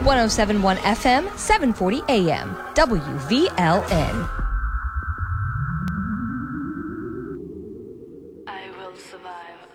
1071 FM, 740 AM, WVLN. I will survive.